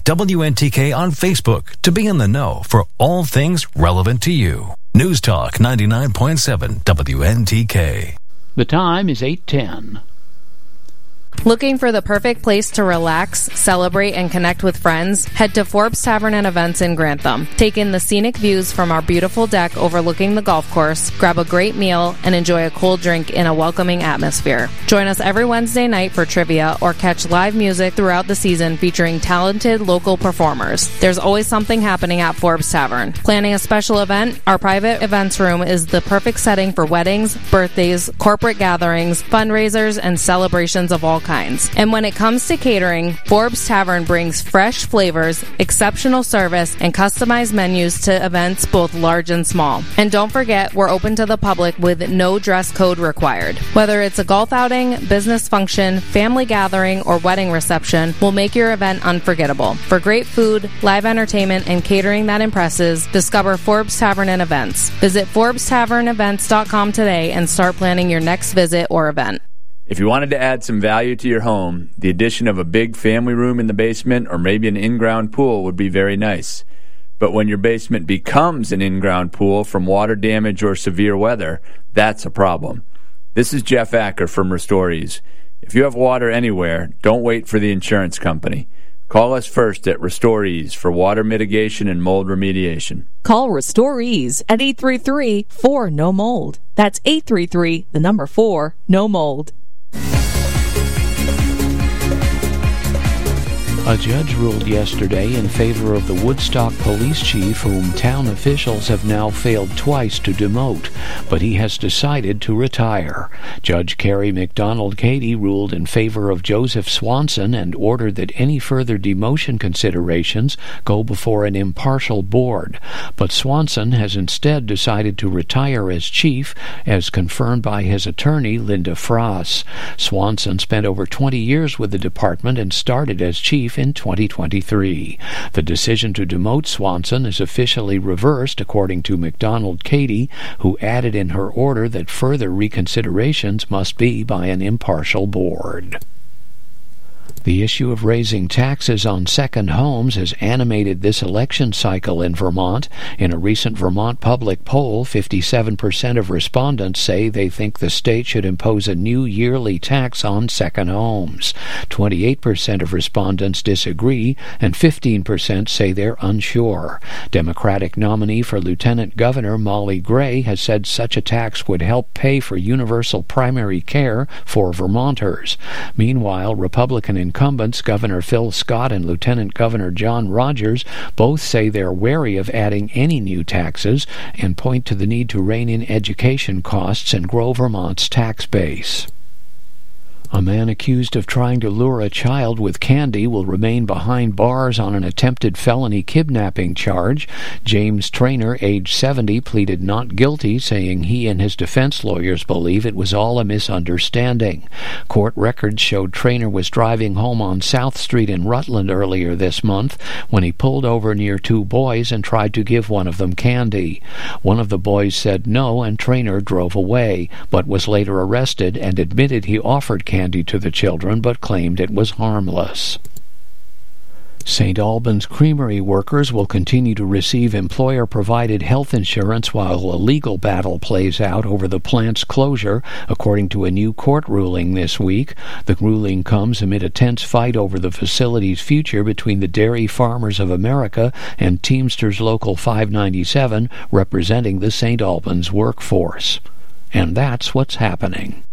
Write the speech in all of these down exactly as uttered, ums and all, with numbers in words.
Like W N T K on Facebook to be in the know for all things relevant to you. News Talk ninety-nine point seven W N T K. The time is eight ten. Looking for the perfect place to relax, celebrate, and connect with friends? Head to Forbes Tavern and Events in Grantham. Take in the scenic views from our beautiful deck overlooking the golf course, grab a great meal, and enjoy a cold drink in a welcoming atmosphere. Join us every Wednesday night for trivia or catch live music throughout the season featuring talented local performers. There's always something happening at Forbes Tavern. Planning a special event? Our private events room is the perfect setting for weddings, birthdays, corporate gatherings, fundraisers, and celebrations of all kinds. And when it comes to catering, Forbes Tavern brings fresh flavors, exceptional service, and customized menus to events both large and small. And don't forget, we're open to the public with no dress code required. Whether it's a golf outing, business function, family gathering, or wedding reception, we'll make your event unforgettable. For great food, live entertainment, and catering that impresses, discover Forbes Tavern and Events. Visit Forbes Tavern Events dot com today and start planning your next visit or event. If you wanted to add some value to your home, the addition of a big family room in the basement or maybe an in-ground pool would be very nice. But when your basement becomes an in-ground pool from water damage or severe weather, that's a problem. This is Jeff Acker from Restorees. If you have water anywhere, don't wait for the insurance company. Call us first at Restorees for water mitigation and mold remediation. Call Restorees at eight three three, four, N O mold. That's eight three three, the number four, no mold. A judge ruled yesterday in favor of the Woodstock police chief, whom town officials have now failed twice to demote, but he has decided to retire. Judge Carrie McDonald Cady ruled in favor of Joseph Swanson and ordered that any further demotion considerations go before an impartial board. But Swanson has instead decided to retire as chief, as confirmed by his attorney, Linda Frost. Swanson spent over twenty years with the department and started as chief in twenty twenty-three. The decision to demote Swanson is officially reversed, according to McDonald Cady, who added in her order that further reconsiderations must be by an impartial board. The issue of raising taxes on second homes has animated this election cycle in Vermont. In a recent Vermont public poll, fifty-seven percent of respondents say they think the state should impose a new yearly tax on second homes. twenty-eight percent of respondents disagree, and fifteen percent say they're unsure. Democratic nominee for Lieutenant Governor Molly Gray has said such a tax would help pay for universal primary care for Vermonters. Meanwhile, Republican incumbents Governor Phil Scott and Lieutenant Governor John Rogers both say they're wary of adding any new taxes and point to the need to rein in education costs and grow Vermont's tax base. A man accused of trying to lure a child with candy will remain behind bars on an attempted felony kidnapping charge. James Traynor, age seventy, pleaded not guilty, saying he and his defense lawyers believe it was all a misunderstanding. Court records showed Traynor was driving home on South Street in Rutland earlier this month when he pulled over near two boys and tried to give one of them candy. One of the boys said no, and Traynor drove away, but was later arrested and admitted he offered candy to the children, but claimed it was harmless. Saint Albans Creamery workers will continue to receive employer-provided health insurance while a legal battle plays out over the plant's closure, according to a new court ruling this week. The ruling comes amid a tense fight over the facility's future between the Dairy Farmers of America and Teamsters Local five ninety-seven, representing the Saint Albans workforce. And that's what's happening.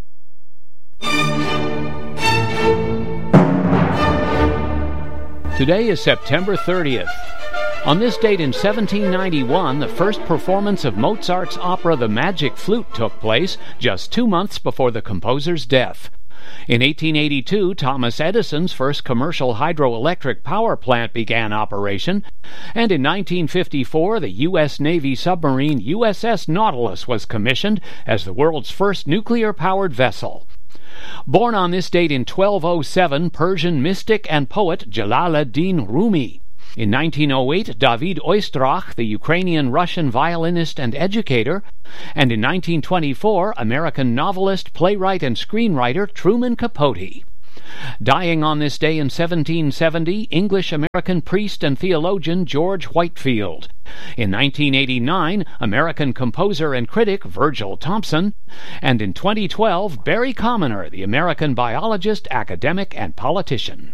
Today is September thirtieth. On this date in seventeen ninety-one, the first performance of Mozart's opera The Magic Flute took place, just two months before the composer's death. In eighteen eighty-two, Thomas Edison's first commercial hydroelectric power plant began operation, and in nineteen fifty-four, the U S Navy submarine U S S Nautilus was commissioned as the world's first nuclear-powered vessel. Born on this date in twelve oh seven, Persian mystic and poet Jalal-ad-Din Rumi. In nineteen oh eight, David Oistrakh, the Ukrainian-Russian violinist and educator. And in nineteen twenty-four, American novelist, playwright, and screenwriter Truman Capote. Dying on this day in seventeen seventy, English-American priest and theologian George Whitefield. In nineteen eighty-nine, American composer and critic Virgil Thomson. And in twenty twelve, Barry Commoner, the American biologist, academic, and politician.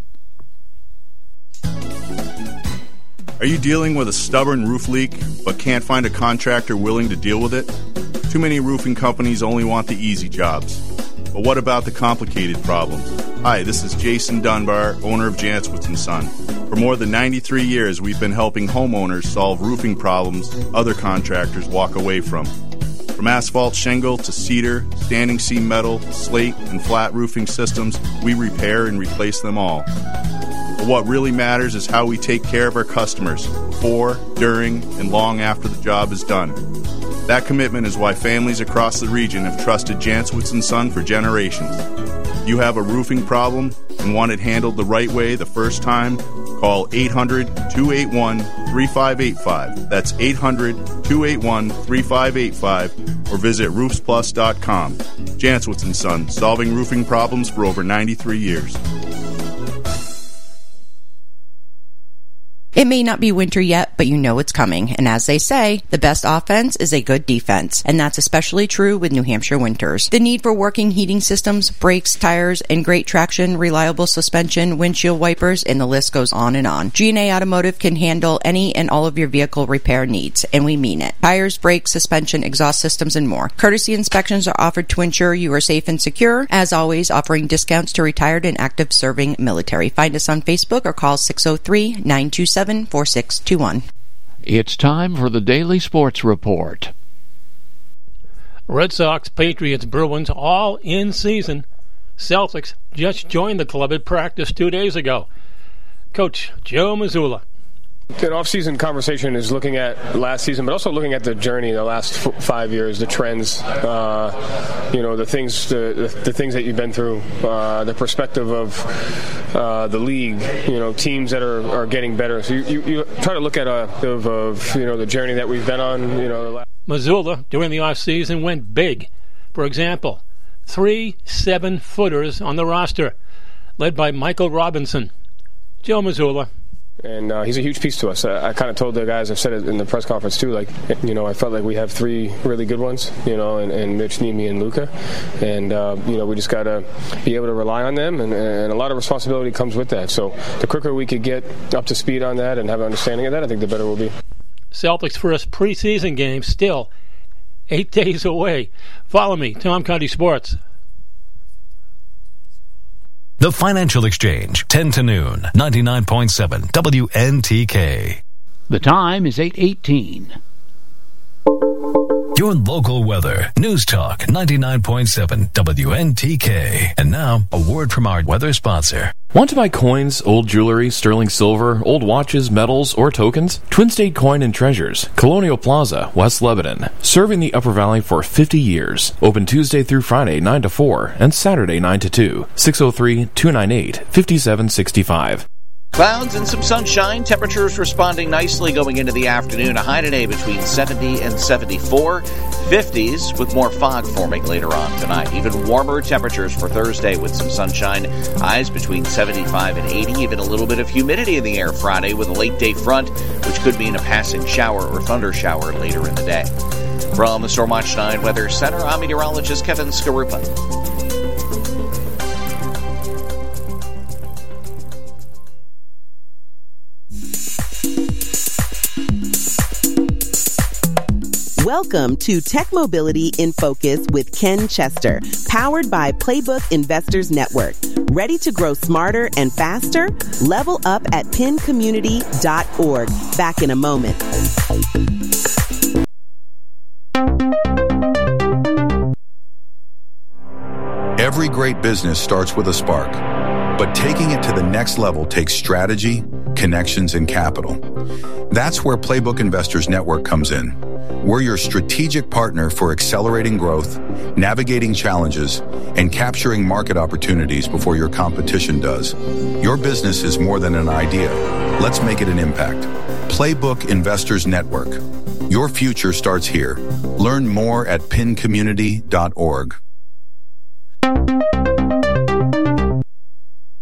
Are you dealing with a stubborn roof leak but can't find a contractor willing to deal with it? Too many roofing companies only want the easy jobs. But what about the complicated problems? Hi, this is Jason Dunbar, owner of Jantzwitz and Son. For more than ninety-three years, we've been helping homeowners solve roofing problems other contractors walk away from. From asphalt shingle to cedar, standing seam metal, slate, and flat roofing systems, we repair and replace them all. But what really matters is how we take care of our customers before, during, and long after the job is done. That commitment is why families across the region have trusted Jantzwitz and Son for generations. If you have a roofing problem and want it handled the right way the first time, call eight hundred, two eight one, three five eight five. That's eight hundred, two eight one, three five eight five, or visit roofs plus dot com. Jantzwitz and Son, solving roofing problems for over ninety-three years. It may not be winter yet, but you know it's coming. And as they say, the best offense is a good defense. And that's especially true with New Hampshire winters. The need for working heating systems, brakes, tires, and great traction, reliable suspension, windshield wipers, and the list goes on and on. G and A Automotive can handle any and all of your vehicle repair needs, and we mean it. Tires, brakes, suspension, exhaust systems, and more. Courtesy inspections are offered to ensure you are safe and secure. As always, offering discounts to retired and active serving military. Find us on Facebook or call six oh three, nine two seven, four six two one. It's time for the Daily Sports Report. Red Sox, Patriots, Bruins, all in season. Celtics just joined the club at practice two days ago. Coach Joe Mazzulla. An off-season conversation is looking at last season, but also looking at the journey the last f- five years, the trends, uh, you know, the things, the, the, the things that you've been through, uh, the perspective of uh, the league, you know, teams that are, are getting better. So you, you, you try to look at a of, of you know the journey that we've been on. You know, the last- Mazzulla during the off-season went big. For example, three seven-footers on the roster, led by Michael Robinson. Joe Mazzulla. And uh, he's a huge piece to us. I, I kind of told the guys, I've said it in the press conference too, like, you know, I felt like we have three really good ones, you know, and, and Mitch, Nemi, and Luka. And, uh, you know, we just got to be able to rely on them, and, and a lot of responsibility comes with that. So the quicker we could get up to speed on that and have an understanding of that, I think the better we'll be. Celtics' first preseason game still eight days away. Follow me, Tom Conti Sports. The Financial Exchange, ten to noon, ninety-nine point seven W N T K. The time is eight eighteen. Your local weather. News Talk ninety-nine point seven W N T K. And now, a word from our weather sponsor. Want to buy coins, old jewelry, sterling silver, old watches, metals, or tokens? Twin State Coin and Treasures, Colonial Plaza, West Lebanon. Serving the Upper Valley for fifty years. Open Tuesday through Friday, nine to four, and Saturday, nine to two. six oh three, two nine eight, five seven six five. Clouds and some sunshine. Temperatures responding nicely going into the afternoon. A high today between seventy and seventy-four. fifties with more fog forming later on tonight. Even warmer temperatures for Thursday with some sunshine. Highs between seventy-five and eighty. Even a little bit of humidity in the air Friday with a late day front, which could mean a passing shower or thunder shower later in the day. From the Stormwatch nine Weather Center, I'm meteorologist Kevin Skarupa. Welcome to Tech Mobility in Focus with Ken Chester, powered by Playbook Investors Network. Ready to grow smarter and faster? Level up at pin community dot org. Back in a moment. Every great business starts with a spark, but taking it to the next level takes strategy, connections, and capital. That's where Playbook Investors Network comes in. We're your strategic partner for accelerating growth, navigating challenges, and capturing market opportunities before your competition does. Your business is more than an idea. Let's make it an impact. Playbook Investors Network. Your future starts here. Learn more at pin community dot org.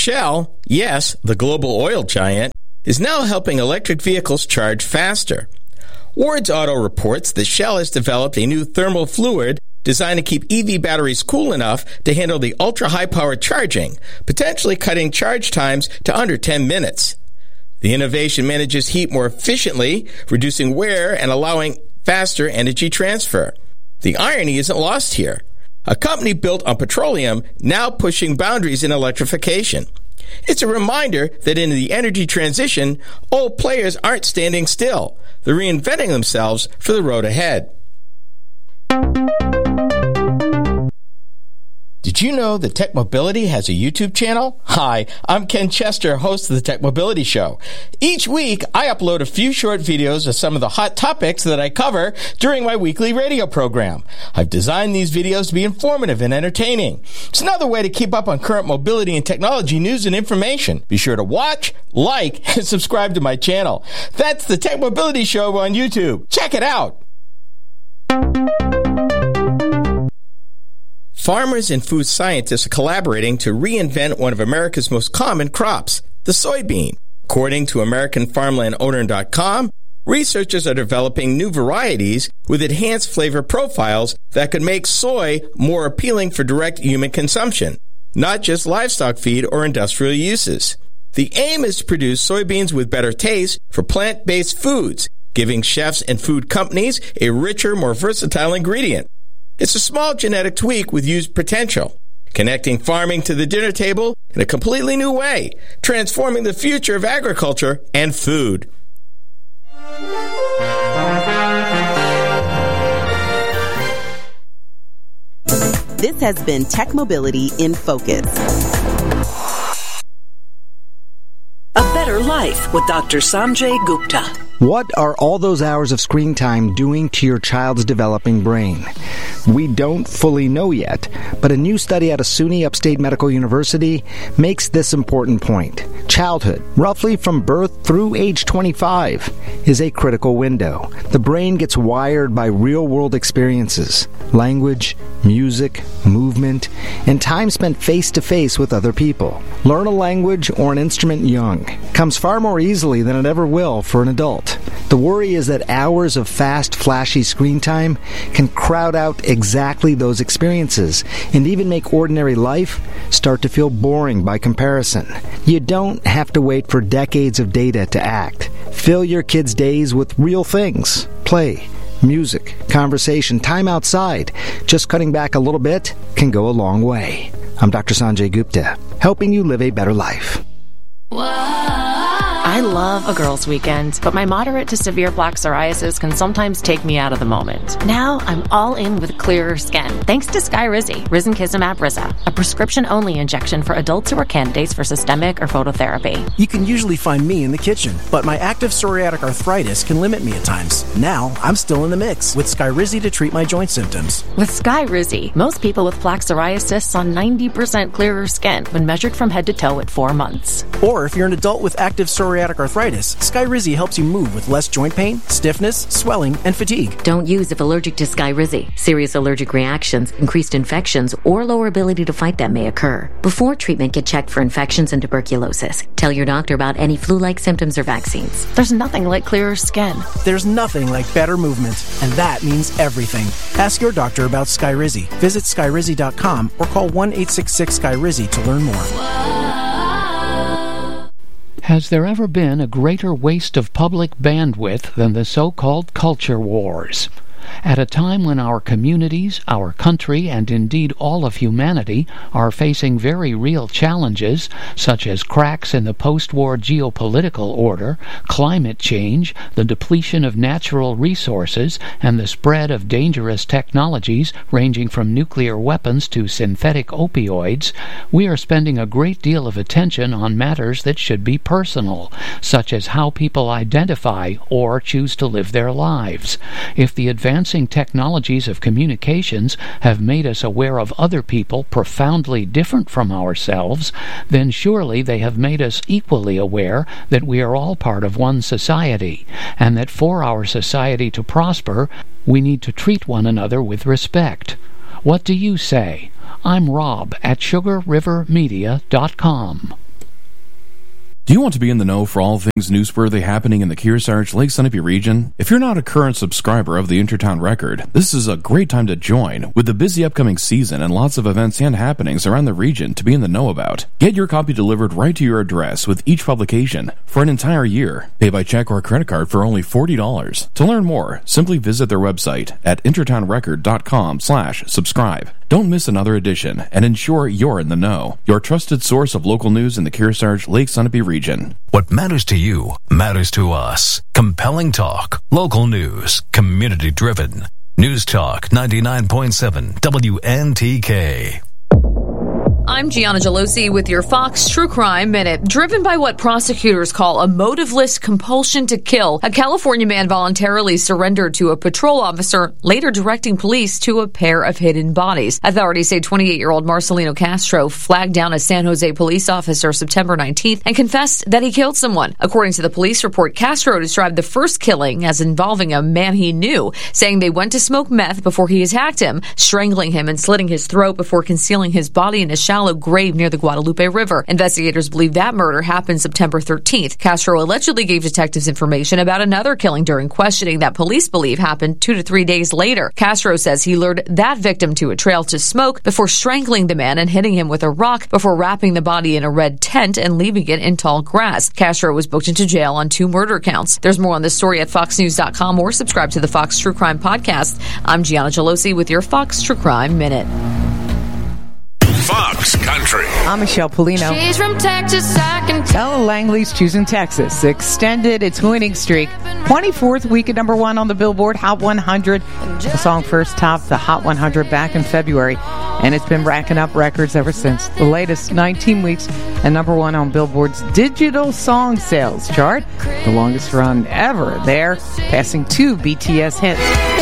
Shell, yes, the global oil giant, is now helping electric vehicles charge faster. Ward's Auto reports that Shell has developed a new thermal fluid designed to keep E V batteries cool enough to handle the ultra-high-power charging, potentially cutting charge times to under ten minutes. The innovation manages heat more efficiently, reducing wear and allowing faster energy transfer. The irony isn't lost here. A company built on petroleum now pushing boundaries in electrification. It's a reminder that in the energy transition, old players aren't standing still. They're reinventing themselves for the road ahead. Did you know that Tech Mobility has a YouTube channel? Hi, I'm Ken Chester, host of the Tech Mobility Show. Each week, I upload a few short videos of some of the hot topics that I cover during my weekly radio program. I've designed these videos to be informative and entertaining. It's another way to keep up on current mobility and technology news and information. Be sure to watch, like, and subscribe to my channel. That's the Tech Mobility Show on YouTube. Check it out. Farmers and food scientists are collaborating to reinvent one of America's most common crops, the soybean. According to American Farmland Owner dot com, researchers are developing new varieties with enhanced flavor profiles that could make soy more appealing for direct human consumption, not just livestock feed or industrial uses. The aim is to produce soybeans with better taste for plant-based foods, giving chefs and food companies a richer, more versatile ingredient. It's a small genetic tweak with huge potential, connecting farming to the dinner table in a completely new way, transforming the future of agriculture and food. This has been Tech Mobility in Focus. A Better Life with Doctor Sanjay Gupta. What are all those hours of screen time doing to your child's developing brain? We don't fully know yet, but a new study out of SUNY Upstate Medical University makes this important point. Childhood, roughly from birth through age twenty-five, is a critical window. The brain gets wired by real-world experiences, language, music, movement, and time spent face-to-face with other people. Learn a language or an instrument young comes far more easily than it ever will for an adult. The worry is that hours of fast, flashy screen time can crowd out exactly those experiences and even make ordinary life start to feel boring by comparison. You don't have to wait for decades of data to act. Fill your kids' days with real things. Play, music, conversation, time outside. Just cutting back a little bit can go a long way. I'm Doctor Sanjay Gupta, helping you live a better life. I love a girls' weekend, but my moderate to severe plaque psoriasis can sometimes take me out of the moment. Now I'm all in with clearer skin, thanks to Skyrizi, risankizumab Riza, a prescription-only injection for adults who are candidates for systemic or phototherapy. You can usually find me in the kitchen, but my active psoriatic arthritis can limit me at times. Now I'm still in the mix with Skyrizi to treat my joint symptoms. With Skyrizi, most people with plaque psoriasis saw ninety percent clearer skin when measured from head to toe at four months. Or if you're an adult with active psoriatic arthritis, Skyrizi helps you move with less joint pain, stiffness, swelling, and fatigue. Don't use if allergic to Skyrizi. Serious allergic reactions, increased infections, or lower ability to fight them may occur. Before treatment, get checked for infections and tuberculosis. Tell your doctor about any flu-like symptoms or vaccines. There's nothing like clearer skin. There's nothing like better movement, and that means everything. Ask your doctor about Skyrizi. Visit Skyrizi dot com or call one eight six six Skyrizi to learn more. Has there ever been a greater waste of public bandwidth than the so-called culture wars? At a time when our communities, our country, and indeed all of humanity are facing very real challenges, such as cracks in the post-war geopolitical order, climate change, the depletion of natural resources, and the spread of dangerous technologies ranging from nuclear weapons to synthetic opioids, we are spending a great deal of attention on matters that should be personal, such as how people identify or choose to live their lives. If the advanced Advancing technologies of communications have made us aware of other people profoundly different from ourselves, then surely they have made us equally aware that we are all part of one society, and that for our society to prosper, we need to treat one another with respect. What do you say? I'm Rob at sugar river media dot com. Do you want to be in the know for all things newsworthy happening in the Kearsarge Lake Sunapee region? If you're not a current subscriber of the Intertown Record, this is a great time to join with the busy upcoming season and lots of events and happenings around the region to be in the know about. Get your copy delivered right to your address with each publication for an entire year. Pay by check or credit card for only forty dollars. To learn more, simply visit their website at intertownrecord.com slash subscribe. Don't miss another edition and ensure you're in the know. Your trusted source of local news in the Kearsarge Lake Sunapee region. What matters to you matters to us. Compelling talk, local news, community driven. News Talk ninety-nine point seven W N T K. I'm Gianna Gelosi with your Fox True Crime Minute. Driven by what prosecutors call a motiveless compulsion to kill, a California man voluntarily surrendered to a patrol officer, later directing police to a pair of hidden bodies. Authorities say twenty-eight-year-old Marcelino Castro flagged down a San Jose police officer September nineteenth and confessed that he killed someone. According to the police report, Castro described the first killing as involving a man he knew, saying they went to smoke meth before he attacked him, strangling him and slitting his throat before concealing his body in a shallow grave near the Guadalupe River. Investigators believe that murder happened September thirteenth. Castro allegedly gave detectives information about another killing during questioning that police believe happened two to three days later. Castro says he lured that victim to a trail to smoke before strangling the man and hitting him with a rock before wrapping the body in a red tent and leaving it in tall grass. Castro was booked into jail on two murder counts. There's more on this story at fox news dot com or subscribe to the Fox True Crime Podcast. I'm Gianna Gelosi with your Fox True Crime Minute. Fox Country. I'm Michelle Polino. She's from Texas, I can tell. Ella Langley's choosing Texas. Extended its winning streak. twenty-fourth week at number one on the Billboard Hot one hundred. The song first topped the Hot one hundred back in February, and it's been racking up records ever since. The latest nineteen weeks and number one on Billboard's digital song sales chart. The longest run ever there, passing two B T S hits.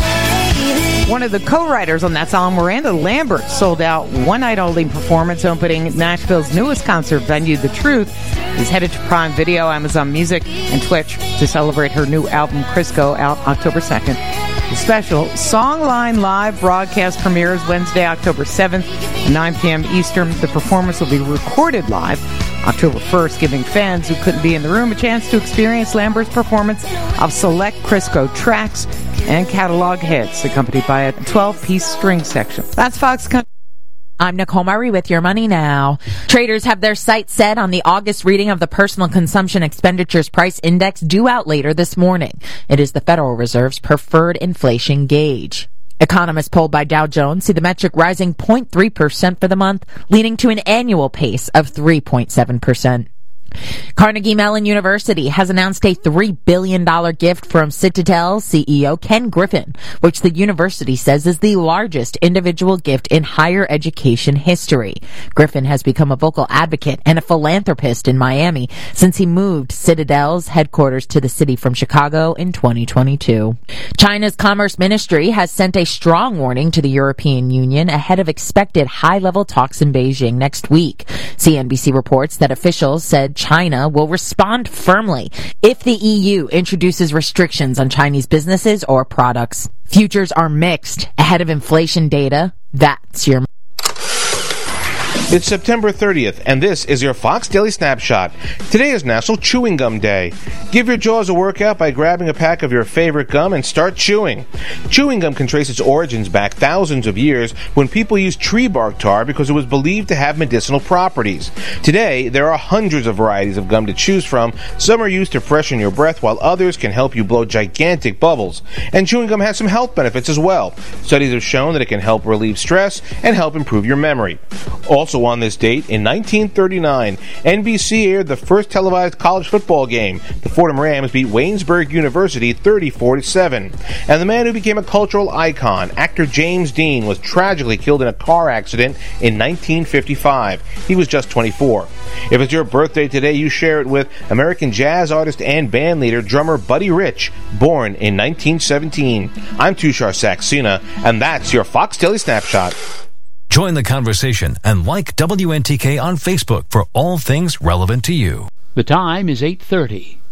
One of the co-writers on that song, Miranda Lambert, sold out one-night-only performance opening Nashville's newest concert venue, The Truth, is headed to Prime Video, Amazon Music, and Twitch to celebrate her new album, Crisco, out October second. The special Songline Live broadcast premieres Wednesday, October seventh at nine p.m. Eastern. The performance will be recorded live October first, giving fans who couldn't be in the room a chance to experience Lambert's performance of select Crisco tracks and catalog hits, accompanied by a twelve-piece string section. That's Fox Country. I'm Nicole Murray with Your Money Now. Traders have their sights set on the August reading of the Personal Consumption Expenditures Price Index due out later this morning. It is the Federal Reserve's preferred inflation gauge. Economists polled by Dow Jones see the metric rising zero point three percent for the month, leading to an annual pace of three point seven percent. Carnegie Mellon University has announced a three billion dollars gift from Citadel C E O Ken Griffin, which the university says is the largest individual gift in higher education history. Griffin has become a vocal advocate and a philanthropist in Miami since he moved Citadel's headquarters to the city from Chicago in twenty twenty-two. China's Commerce Ministry has sent a strong warning to the European Union ahead of expected high-level talks in Beijing next week. C N B C reports that officials said China will respond firmly if the E U introduces restrictions on Chinese businesses or products. Futures are mixed ahead of inflation data. That's your... It's September thirtieth, and this is your Fox Daily Snapshot. Today is National Chewing Gum Day. Give your jaws a workout by grabbing a pack of your favorite gum and start chewing. Chewing gum can trace its origins back thousands of years when people used tree bark tar because it was believed to have medicinal properties. Today, there are hundreds of varieties of gum to choose from. Some are used to freshen your breath, while others can help you blow gigantic bubbles. And chewing gum has some health benefits as well. Studies have shown that it can help relieve stress and help improve your memory. Also on this date, in nineteen thirty-nine, N B C aired the first televised college football game. The Fordham Rams beat Waynesburg University thirty-four to seven. And the man who became a cultural icon, actor James Dean, was tragically killed in a car accident in nineteen fifty-five. He was just twenty-four. If it's your birthday today, you share it with American jazz artist and bandleader drummer Buddy Rich, born in nineteen seventeen. I'm Tushar Saxena, and that's your Fox Daily Snapshot. Join the conversation and like W N T K on Facebook for all things relevant to you. The time is eight thirty.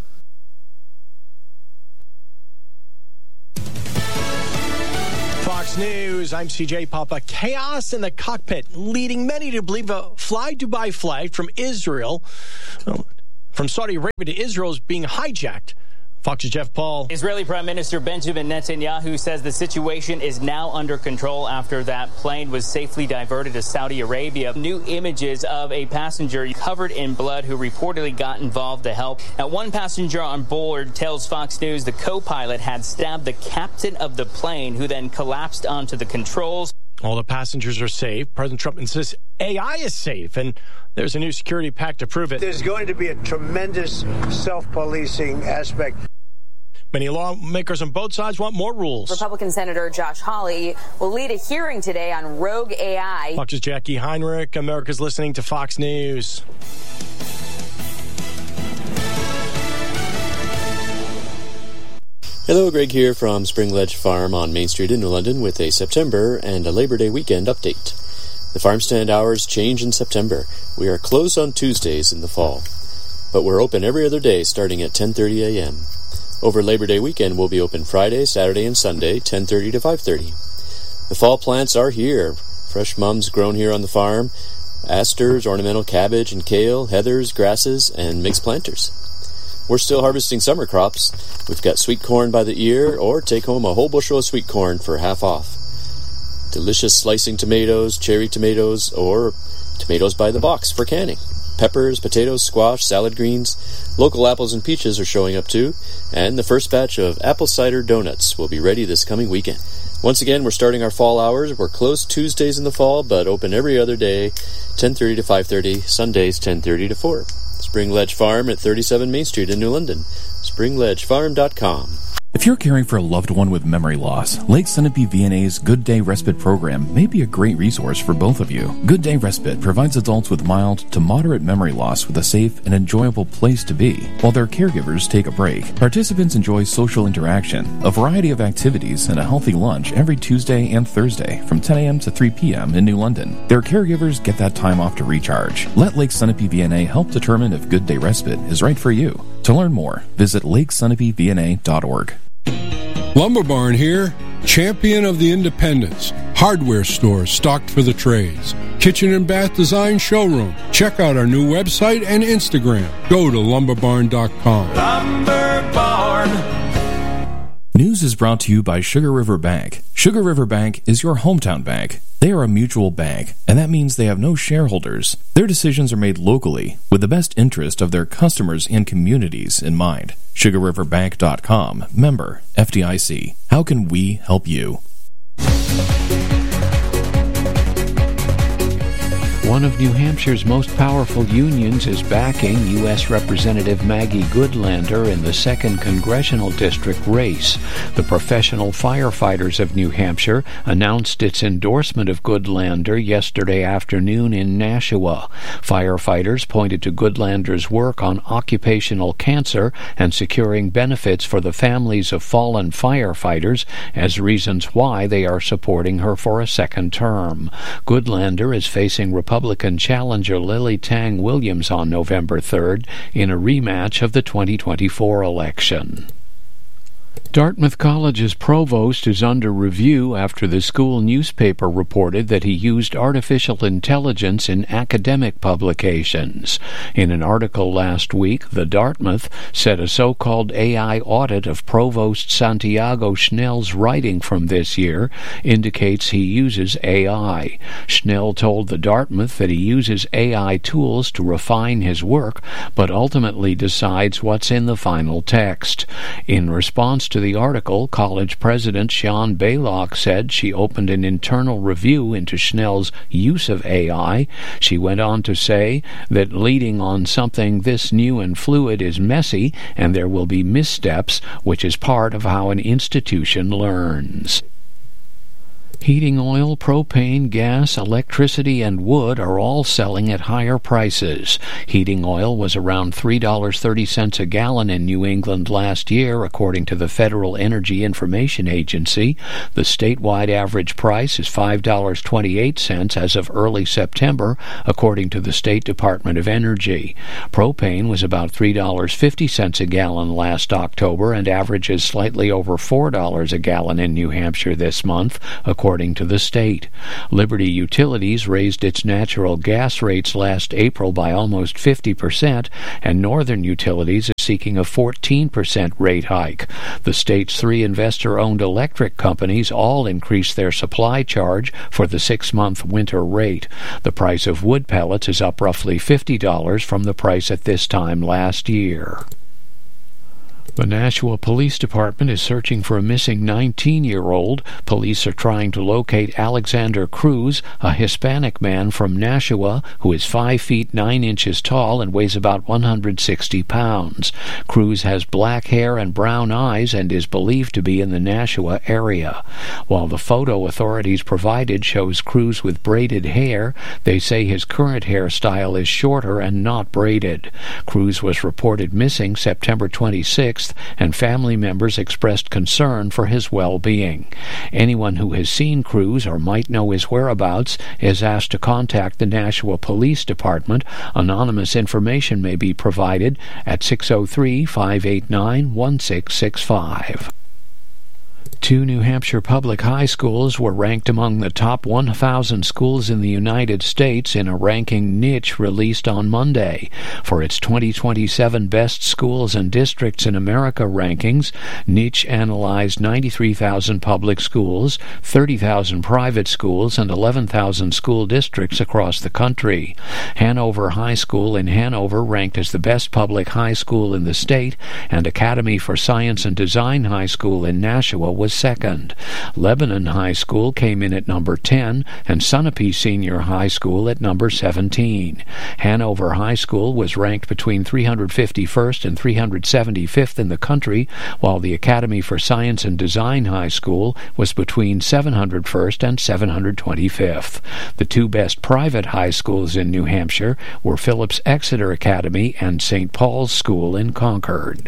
Fox Fox News, I'm C J Papa. Chaos in the cockpit, leading many to believe a Fly Dubai flight from Israel, from Saudi Arabia to Israel, is being hijacked. Fox's Jeff Paul. Israeli Prime Minister Benjamin Netanyahu says the situation is now under control after that plane was safely diverted to Saudi Arabia. New images of a passenger covered in blood who reportedly got involved to help. Now, one passenger on board tells Fox News the co-pilot had stabbed the captain of the plane, who then collapsed onto the controls. All the passengers are safe. President Trump insists A I is safe, and there's a new security pact to prove it. There's going to be a tremendous self-policing aspect. Many lawmakers on both sides want more rules. Republican Senator Josh Hawley will lead a hearing today on rogue A I. Fox's Jackie Heinrich. America's listening to Fox News. Hello, Greg here from Spring Ledge Farm on Main Street in New London with a September and a Labor Day weekend update. The farm stand hours change in September. We are closed on Tuesdays in the fall, but we're open every other day starting at ten thirty a.m. Over Labor Day weekend, we'll be open Friday, Saturday, and Sunday, ten thirty to five thirty. The fall plants are here. Fresh mums grown here on the farm, asters, ornamental cabbage and kale, heathers, grasses, and mixed planters. We're still harvesting summer crops. We've got sweet corn by the ear, or take home a whole bushel of sweet corn for half off. Delicious slicing tomatoes, cherry tomatoes, or tomatoes by the box for canning. Peppers, potatoes, squash, salad greens. Local apples and peaches are showing up too, and the first batch of apple cider donuts will be ready this coming weekend. Once again, we're starting our fall hours. We're closed Tuesdays in the fall, but open every other day, ten thirty to five thirty, Sundays ten thirty to four. Spring Ledge Farm at thirty-seven Main Street in New London. spring ledge farm dot com. If you're caring for a loved one with memory loss, Lake Sunapee V N A's Good Day Respite program may be a great resource for both of you. Good Day Respite provides adults with mild to moderate memory loss with a safe and enjoyable place to be, while their caregivers take a break. Participants enjoy social interaction, a variety of activities, and a healthy lunch every Tuesday and Thursday from ten a.m. to three p.m. in New London. Their caregivers get that time off to recharge. Let Lake Sunapee V N A help determine if Good Day Respite is right for you. To learn more, visit lake sunapee v n a dot org. Lumber Barn here, champion of the independents. Hardware stores stocked for the trades. Kitchen and bath design showroom. Check out our new website and Instagram. Go to lumber barn dot com. Lumber Barn. News is brought to you by Sugar River Bank. Sugar River Bank is your hometown bank. They are a mutual bank, and that means they have no shareholders. Their decisions are made locally with the best interest of their customers and communities in mind. sugar river bank dot com. Member F D I C. How can we help you? One of New Hampshire's most powerful unions is backing U S Representative Maggie Goodlander in the second congressional district race. The Professional Firefighters of New Hampshire announced its endorsement of Goodlander yesterday afternoon in Nashua. Firefighters pointed to Goodlander's work on occupational cancer and securing benefits for the families of fallen firefighters as reasons why they are supporting her for a second term. Goodlander is facing Republican Republican challenger Lily Tang Williams on November third in a rematch of the twenty twenty-four election. Dartmouth College's provost is under review after the school newspaper reported that he used artificial intelligence in academic publications. In an article last week, the Dartmouth said a so-called A I audit of Provost Santiago Schnell's writing from this year indicates he uses A I. Schnell told the Dartmouth that he uses A I tools to refine his work, but ultimately decides what's in the final text. In response to the article, college president Sean Baylock said she opened an internal review into Schnell's use of A I. She went on to say that leading on something this new and fluid is messy, and there will be missteps, which is part of how an institution learns. Heating oil, propane, gas, electricity, and wood are all selling at higher prices. Heating oil was around three dollars and thirty cents a gallon in New England last year, according to the Federal Energy Information Agency. The statewide average price is five dollars and twenty-eight cents as of early September, according to the State Department of Energy. Propane was about three dollars and fifty cents a gallon last October and averages slightly over four dollars a gallon in New Hampshire this month, according According to the state. Liberty Utilities raised its natural gas rates last April by almost fifty percent, and Northern Utilities is seeking a fourteen percent rate hike. The state's three investor-owned electric companies all increased their supply charge for the six-month winter rate. The price of wood pellets is up roughly fifty dollars from the price at this time last year. The Nashua Police Department is searching for a missing nineteen-year-old. Police are trying to locate Alexander Cruz, a Hispanic man from Nashua who is five feet nine inches tall and weighs about one hundred sixty pounds. Cruz has black hair and brown eyes and is believed to be in the Nashua area. While the photo authorities provided shows Cruz with braided hair, they say his current hairstyle is shorter and not braided. Cruz was reported missing September twenty-sixth, and family members expressed concern for his well-being. Anyone who has seen Cruz or might know his whereabouts is asked to contact the Nashua Police Department. Anonymous information may be provided at six oh three, five eight nine, one six six five. Two New Hampshire public high schools were ranked among the top one thousand schools in the United States in a ranking Niche released on Monday. For its twenty twenty-seven Best Schools and Districts in America rankings, Niche analyzed ninety-three thousand public schools, thirty thousand private schools, and eleven thousand school districts across the country. Hanover High School in Hanover ranked as the best public high school in the state, and Academy for Science and Design High School in Nashua was second. Lebanon High School came in at number ten, and Sunapee Senior High School at number seventeen. Hanover High School was ranked between three hundred fifty-first and three hundred seventy-fifth in the country, while the Academy for Science and Design High School was between seven hundred first and seven hundred twenty-fifth. The two best private high schools in New Hampshire were Phillips Exeter Academy and Saint Paul's School in Concord.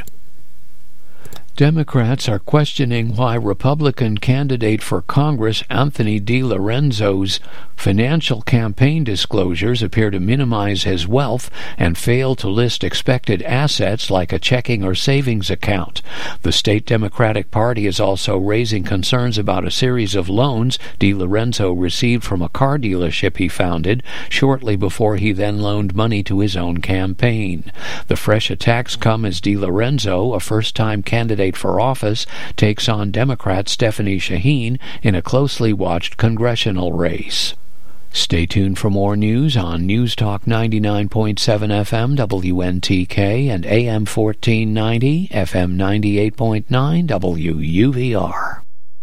Democrats are questioning why Republican candidate for Congress Anthony DiLorenzo's financial campaign disclosures appear to minimize his wealth and fail to list expected assets like a checking or savings account. The state Democratic Party is also raising concerns about a series of loans DiLorenzo received from a car dealership he founded shortly before he then loaned money to his own campaign. The fresh attacks come as DiLorenzo, a first-time candidate for office, takes on Democrat Stephanie Shaheen in a closely watched congressional race. Stay tuned for more news on News Talk ninety-nine point seven F M W N T K and A M fourteen ninety, F M ninety-eight point nine W U V R.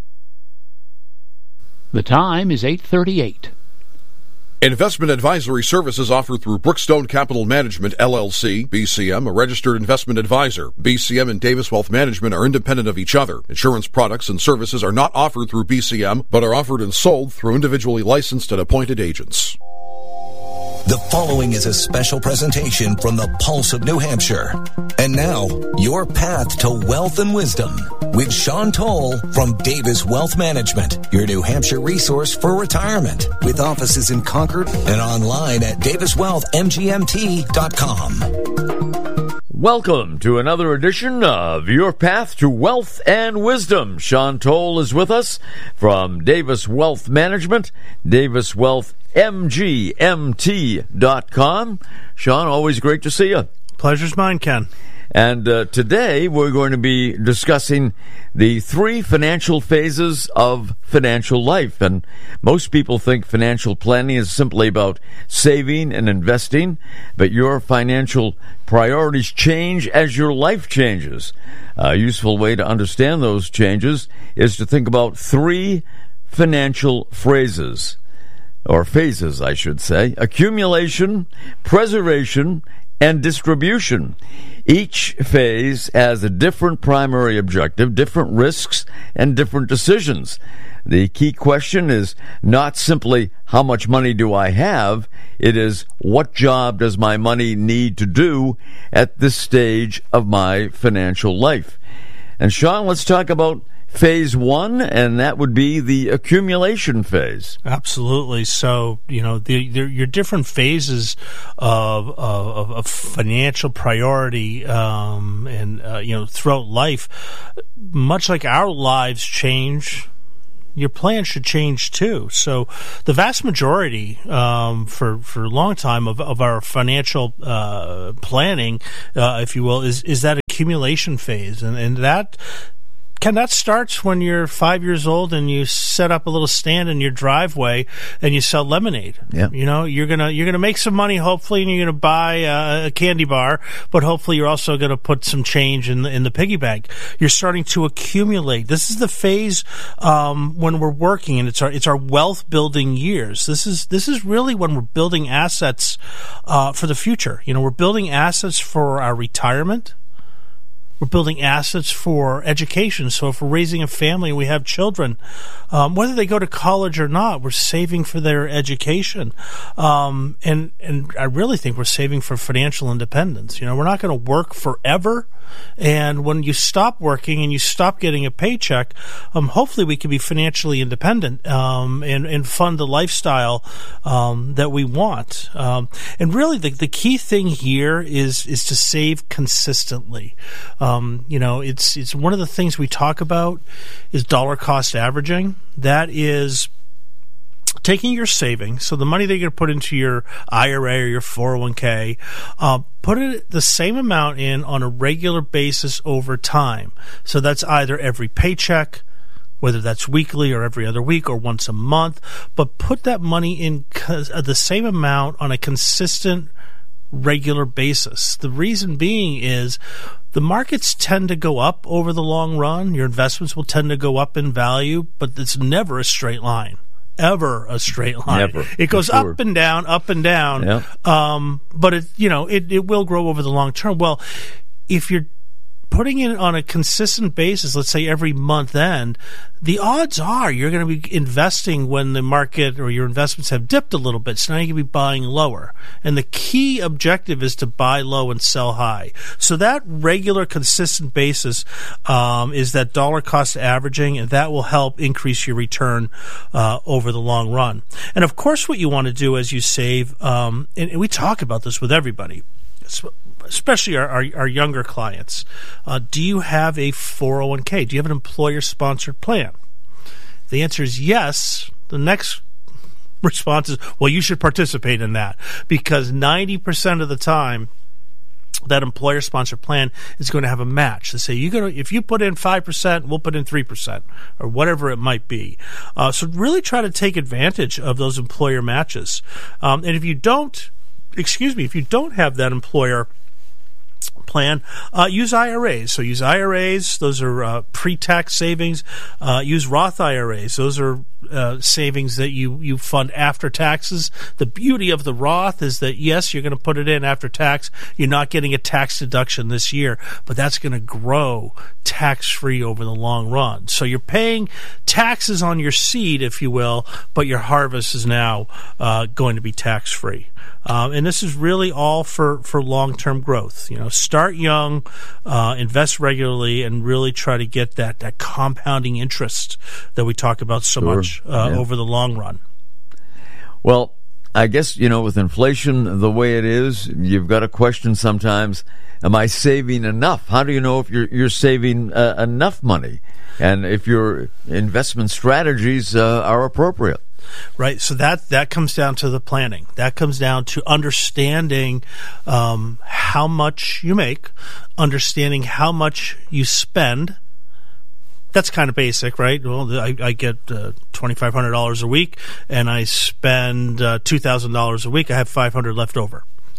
The time is eight thirty-eight. Investment advisory services offered through Brookstone Capital Management, L L C, B C M, a registered investment advisor. B C M and Davis Wealth Management are independent of each other. Insurance products and services are not offered through B C M, but are offered and sold through individually licensed and appointed agents. The following is a special presentation from the Pulse of New Hampshire. And now, your path to wealth and wisdom with Sean Toll from Davis Wealth Management, your New Hampshire resource for retirement, with offices in Concord and online at davis wealth m g m t dot com. Welcome to another edition of Your Path to Wealth and Wisdom. Sean Toll is with us from Davis Wealth Management, Davis Wealth M G M T dot com. Sean, always great to see you. Pleasure's mine, Ken. And uh, today we're going to be discussing the three financial phases of financial life. And most people think financial planning is simply about saving and investing, but your financial priorities change as your life changes. A useful way to understand those changes is to think about three financial phrases, or phases, I should say: accumulation, preservation, and distribution. Each phase has a different primary objective, different risks, and different decisions. the key question is not simply how much money do I have, it is what job does my money need to do at this stage of my financial life. And Sean, let's talk about phase one, and that would be the accumulation phase. Absolutely. So, you know, the, the, your different phases of, of, of financial priority, um, and, uh, you know, throughout life, much like our lives change, your plan should change too. So the vast majority, um, for, for a long time of, of our financial, uh, planning, uh, if you will, is, is that accumulation phase. And, and that, Ken, that starts when you're five years old and you set up a little stand in your driveway and you sell lemonade. Yeah. You know, you're gonna you're gonna make some money hopefully, and you're gonna buy a, a candy bar, but hopefully you're also gonna put some change in the, in the piggy bank. You're starting to accumulate. This is the phase um, when we're working, and it's our it's our wealth building years. This is this is really when we're building assets uh, for the future. You know, we're building assets for our retirement. We're building assets for education. So if we're raising a family and we have children, um, whether they go to college or not, we're saving for their education. Um, and, and I really think we're saving for financial independence. You know, we're not going to work forever. And when you stop working and you stop getting a paycheck, um, hopefully we can be financially independent um, and, and fund the lifestyle um, that we want. Um, and really, the, the key thing here is is to save consistently. Um, you know, it's it's one of the things we talk about is dollar cost averaging. That is taking your savings, so the money that you're going to put into your I R A or your four oh one k, uh, put it the same amount in on a regular basis over time. So that's either every paycheck, whether that's weekly or every other week or once a month, but put that money in the same amount on a consistent, regular basis. The reason being is the markets tend to go up over the long run. Your investments will tend to go up in value, but it's never a straight line. Ever a straight line. Never. It goes sure. up and down, up and down. Yep. Um, but it, you know, it, it will grow over the long term. Well, if you're putting it on a consistent basis, let's say every month end, the odds are you're going to be investing when the market or your investments have dipped a little bit. So now you can be buying lower. And the key objective is to buy low and sell high. So that regular, consistent basis um, is that dollar cost averaging, and that will help increase your return uh, over the long run. And of course, what you want to do as you save, um, and, and we talk about this with everybody, especially our, our, our younger clients. Uh, do you have a four oh one k? Do you have an employer-sponsored plan? The answer is yes. The next response is, well, you should participate in that, because ninety percent of the time, that employer-sponsored plan is going to have a match. They say, you gonna, if you put in five percent, we'll put in three percent, or whatever it might be. Uh, so really try to take advantage of those employer matches. Um, and if you don't, excuse me, if you don't have that employer plan, uh, use I R As. So use I R As. Those are uh, pre-tax savings. Uh, use Roth I R As. Those are uh, savings that you, you fund after taxes. The beauty of the Roth is that, yes, you're going to put it in after tax. You're not getting a tax deduction this year, but that's going to grow tax-free over the long run. So you're paying taxes on your seed, if you will, but your harvest is now uh, going to be tax-free. Um, and this is really all for, for long-term growth. You know, start young, uh, invest regularly, and really try to get that, that compounding interest that we talk about so Sure. much uh, Yeah. over the long run. Well, I guess, you know, with inflation the way it is, you've got to question sometimes, am I saving enough? How do you know if you're, you're saving uh, enough money and if your investment strategies uh, are appropriate? Right, so that, that comes down to the planning. That comes down to understanding um, how much you make, understanding how much you spend. That's kind of basic, right? Well, I, I get uh, twenty-five hundred dollars a week, and I spend uh, two thousand dollars a week. I have five hundred dollars left over.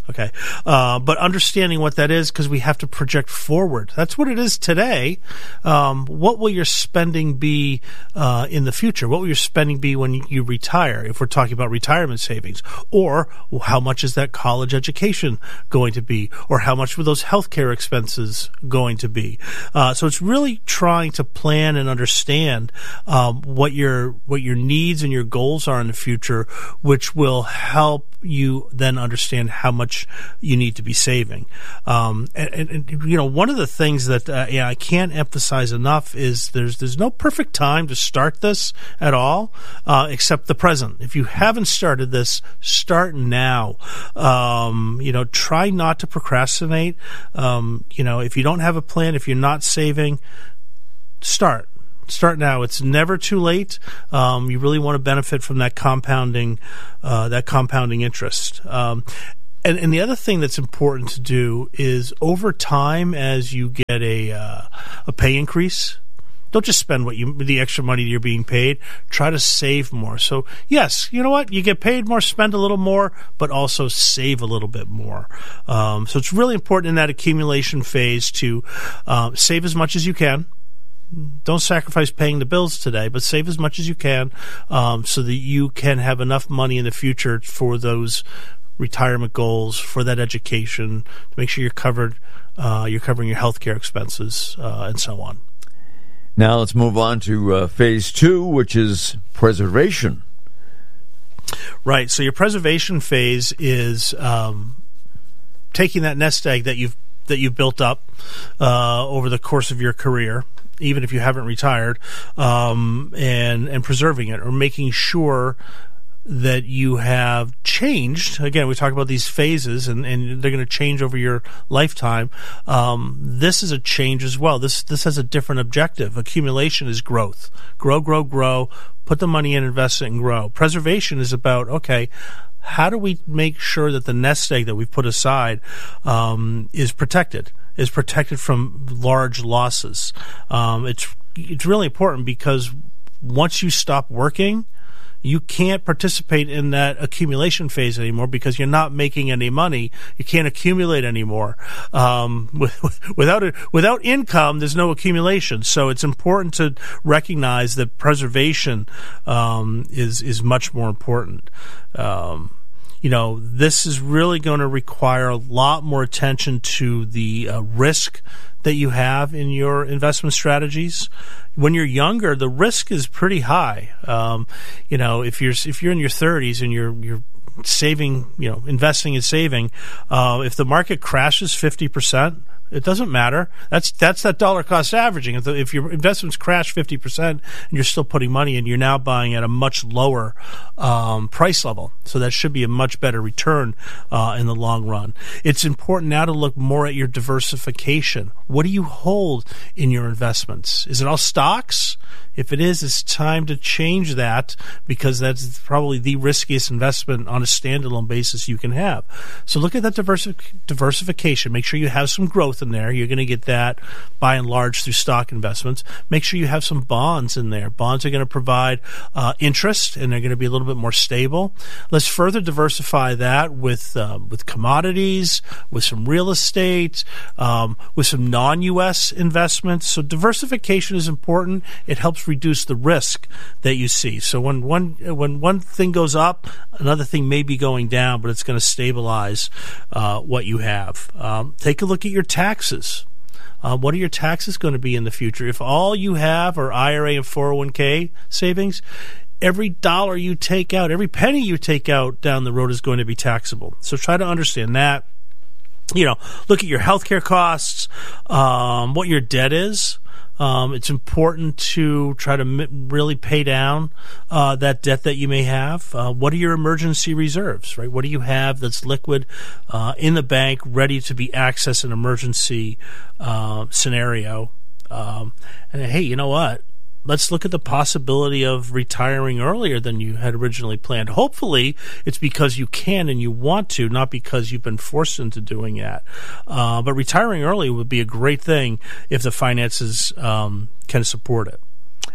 Okay, uh, but understanding what that is, because we have to project forward. That's what it is today. Um, what will your spending be uh, in the future? What will your spending be when you retire, if we're talking about retirement savings? Or how much is that college education going to be? Or how much were those healthcare expenses going to be? Uh, so it's really trying to plan and understand um, what your what your needs and your goals are in the future, which will help you then understand how much you need to be saving. Um, and, and, and, you know, one of the things that uh, yeah, I can't emphasize enough is there's there's no perfect time to start this at all, uh, except the present. If you haven't started this, start now. Um, you know, try not to procrastinate. Um, you know, if you don't have a plan, if you're not saving, start. Start now. It's never too late. Um, you really want to benefit from that compounding, uh, that compounding interest. Um, and, and the other thing that's important to do is over time, as you get a uh, a pay increase, don't just spend what you the extra money you're being paid. Try to save more. So yes, you know what? You get paid more, spend a little more, but also save a little bit more. Um, so it's really important in that accumulation phase to uh, save as much as you can. Don't sacrifice paying the bills today, but save as much as you can um, so that you can have enough money in the future for those retirement goals, for that education, to make sure you're covered, uh, you're covering your healthcare expenses, uh, and so on. Now let's move on to uh, phase two, which is preservation. Right. So your preservation phase is um, taking that nest egg that you've that you've built up uh, over the course of your career, even if you haven't retired, um, and and preserving it, or making sure that you have changed. Again, we talk about these phases, and, and they're going to change over your lifetime. Um, this is a change as well. This this has a different objective. Accumulation is growth. Grow, grow, grow. Put the money in, invest it, and grow. Preservation is about, okay, how do we make sure that the nest egg that we put aside um, is protected, is protected from large losses? Um, it's it's really important, because once you stop working, you can't participate in that accumulation phase anymore, because you're not making any money. You can't accumulate anymore. Um, without it, without income, there's no accumulation. So it's important to recognize that preservation um, is is much more important. Um, you know, this is really going to require a lot more attention to the uh, risk that you have in your investment strategies. When you're younger, the risk is pretty high. Um, you know, if you're if you're in your thirties and you're you're saving, you know, investing and saving, uh, if the market crashes fifty percent, it doesn't matter. That's that's that dollar cost averaging. If, the, if your investments crash fifty percent and you're still putting money in, you're now buying at a much lower um, price level. So that should be a much better return uh, in the long run. It's important now to look more at your diversification. What do you hold in your investments? Is it all stocks? If it is, it's time to change that, because that's probably the riskiest investment on a standalone basis you can have. So look at that diversi- diversification. Make sure you have some growth in there. You're going to get that by and large through stock investments. Make sure you have some bonds in there. Bonds are going to provide uh, interest, and they're going to be a little bit more stable. Let's further diversify that with uh, with commodities, with some real estate, um, with some non-U S investments. So diversification is important. It helps reduce the risk that you see. So when one when one thing goes up, another thing may be going down, but it's going to stabilize uh, what you have. Um, take a look at your taxes. Uh, what are your taxes going to be in the future? If all you have are I R A and four oh one k savings, every dollar you take out, every penny you take out down the road is going to be taxable. So try to understand that. You know, look at your healthcare costs, um, what your debt is. Um, it's important to try to m- really pay down uh, that debt that you may have. Uh, what are your emergency reserves, right? What do you have that's liquid uh, in the bank, ready to be accessed in an emergency uh, scenario? Um, and hey, you know what? Let's look at the possibility of retiring earlier than you had originally planned. Hopefully, it's because you can and you want to, not because you've been forced into doing that. Uh, but retiring early would be a great thing if the finances um, can support it.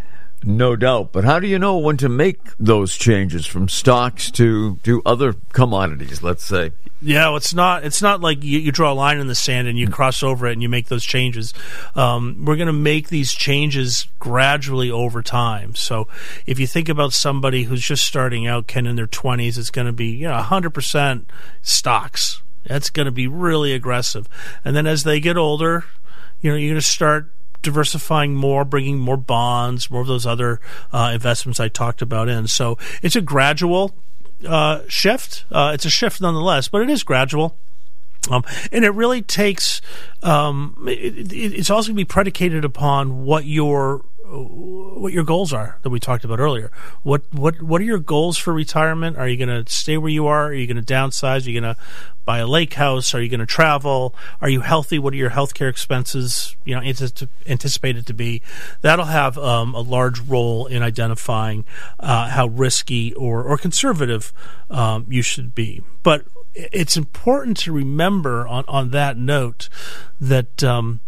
No doubt. But how do you know when to make those changes from stocks to, to other commodities, let's say? Yeah, well, it's not. It's not like you, you draw a line in the sand and you cross over it and you make those changes. Um, we're going to make these changes gradually over time. So, if you think about somebody who's just starting out, Ken, in their twenties, it's going to be you know one hundred percent stocks. That's going to be really aggressive. And then as they get older, you know, you're going to start diversifying more, bringing more bonds, more of those other uh, investments I talked about in. So, it's a gradual Uh, shift. Uh, it's a shift nonetheless, but it is gradual. Um, and it really takes, um, it, it, it's also going to be predicated upon what your what your goals are that we talked about earlier. What what what are your goals for retirement? Are you going to stay where you are? Are you going to downsize? Are you going to buy a lake house? Are you going to travel? Are you healthy? What are your healthcare expenses, you know, anticipated to be? That'll have um, a large role in identifying uh, how risky or or conservative um, you should be. But it's important to remember on, on that note that um,